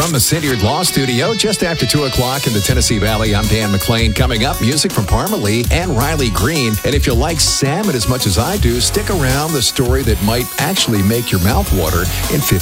From the Sinyard Law Studio, just after 2 o'clock in the Tennessee Valley, I'm Dan McClain. Coming up, music from Parma Lee and Riley Green. And if you like salmon as much as I do, stick around. The story that might actually make your mouth water in 15